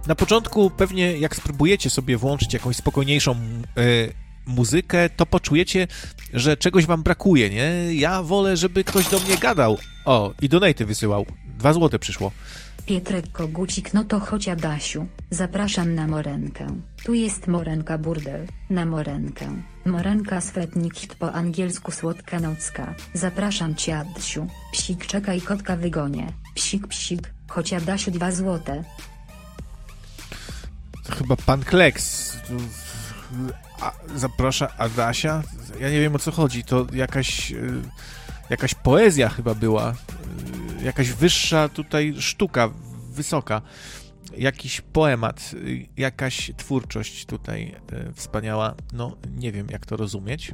Na początku pewnie jak spróbujecie sobie włączyć jakąś spokojniejszą muzykę, to poczujecie, że czegoś wam brakuje, nie? Ja wolę, żeby ktoś do mnie gadał. O, i donaty wysyłał. 2 złote przyszło. Pietrek Kogucik, no to chodź Adasiu, zapraszam na morenkę. Tu jest morenka burdel, na morenkę. Morenka swetnik hit po angielsku słodka nocka. Zapraszam cię Adasiu, psik czekaj kotka wygonię. Psik psik, chodź Adasiu 2 złote. To chyba pan Kleks zaprasza Adasia. Ja nie wiem, o co chodzi. To jakaś poezja chyba była. Jakaś wyższa tutaj sztuka, wysoka. Jakiś poemat, jakaś twórczość tutaj wspaniała. No, nie wiem, jak to rozumieć.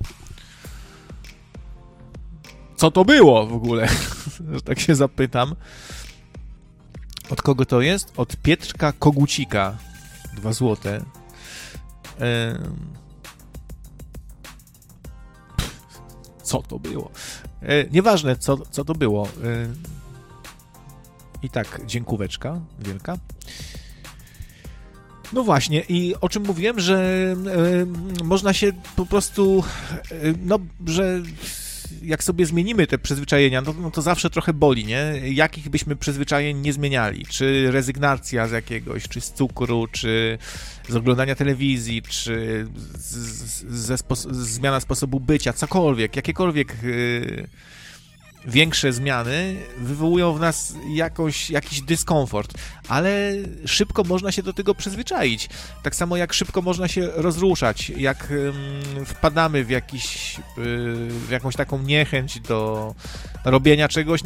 Co to było w ogóle? Że tak się zapytam. Od kogo to jest? Od Pietrka Kogucika. 2 złote. Co to było? Nieważne, co to było. I tak, dziękóweczka wielka. No właśnie, i o czym mówiłem, że można się po prostu, no, że jak sobie zmienimy te przyzwyczajenia, no to zawsze trochę boli, nie? Jakich byśmy przyzwyczajeń nie zmieniali? Czy rezygnacja z jakiegoś, czy z cukru, czy z oglądania telewizji, czy zmiana sposobu bycia, cokolwiek, jakiekolwiek większe zmiany wywołują w nas jakiś dyskomfort, ale szybko można się do tego przyzwyczaić. Tak samo jak szybko można się rozruszać, jak wpadamy w jakąś taką niechęć do robienia czegoś,